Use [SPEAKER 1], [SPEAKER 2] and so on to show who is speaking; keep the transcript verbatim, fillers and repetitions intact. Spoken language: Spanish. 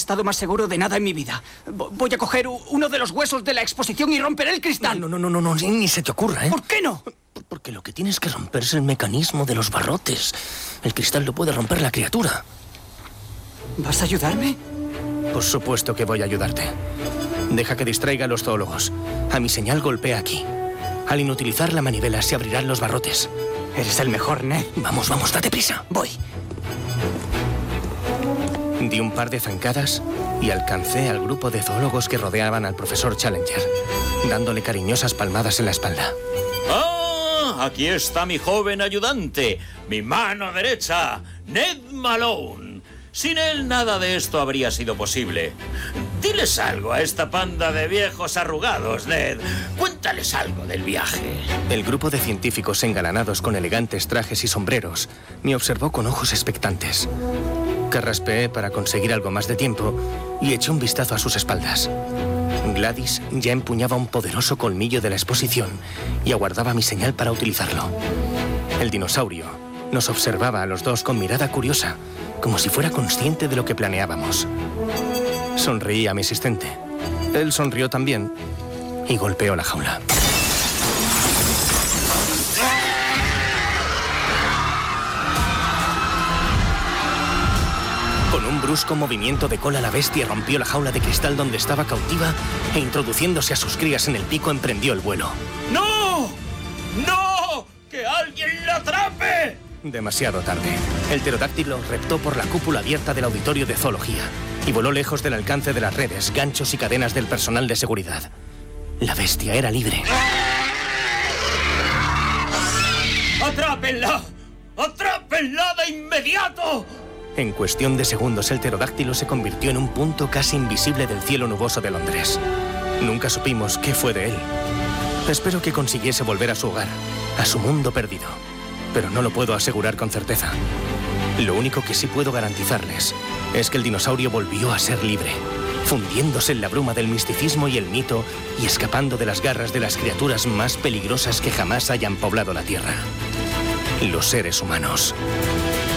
[SPEAKER 1] estado más seguro de nada en mi vida. Voy a coger uno de los huesos de la exposición y romperé el cristal.
[SPEAKER 2] No, no, no, no, no, ni, ni se te ocurra, ¿eh?
[SPEAKER 1] ¿Por qué no?
[SPEAKER 2] Porque lo que tienes que romper es el mecanismo de los barrotes. El cristal lo puede romper la criatura.
[SPEAKER 1] ¿Vas a ayudarme?
[SPEAKER 2] Por supuesto que voy a ayudarte. Deja que distraiga a los zoólogos. A mi señal golpea aquí. Al inutilizar la manivela se abrirán los barrotes.
[SPEAKER 1] Eres el mejor, Ned.
[SPEAKER 2] Vamos, vamos, date prisa.
[SPEAKER 1] Voy.
[SPEAKER 2] Di un par de zancadas y alcancé al grupo de zoólogos que rodeaban al profesor Challenger, dándole cariñosas palmadas en la espalda.
[SPEAKER 3] ¡Ah! Aquí está mi joven ayudante, mi mano derecha, Ned Malone. Sin él nada de esto habría sido posible. Diles algo a esta panda de viejos arrugados, Ned. Cuéntales algo del viaje.
[SPEAKER 2] El grupo de científicos engalanados con elegantes trajes y sombreros me observó con ojos expectantes. Carraspeé para conseguir algo más de tiempo y eché un vistazo a sus espaldas. Gladys ya empuñaba un poderoso colmillo de la exposición y aguardaba mi señal para utilizarlo. El dinosaurio nos observaba a los dos con mirada curiosa, como si fuera consciente de lo que planeábamos. Sonreí a mi asistente. Él sonrió también y golpeó la jaula. Con un brusco movimiento de cola, la bestia rompió la jaula de cristal donde estaba cautiva e, introduciéndose a sus crías en el pico, emprendió el vuelo.
[SPEAKER 3] ¡No! ¡No! ¡Que alguien la atrape!
[SPEAKER 2] Demasiado tarde. El pterodáctilo reptó por la cúpula abierta del auditorio de zoología y voló lejos del alcance de las redes, ganchos y cadenas del personal de seguridad. La bestia era libre.
[SPEAKER 3] ¡Atrápenla! ¡Atrápenla de inmediato!
[SPEAKER 2] En cuestión de segundos, el pterodáctilo se convirtió en un punto casi invisible del cielo nuboso de Londres. Nunca supimos qué fue de él. Espero que consiguiese volver a su hogar, a su mundo perdido, pero no lo puedo asegurar con certeza. Lo único que sí puedo garantizarles es que el dinosaurio volvió a ser libre, fundiéndose en la bruma del misticismo y el mito y escapando de las garras de las criaturas más peligrosas que jamás hayan poblado la Tierra: los seres humanos.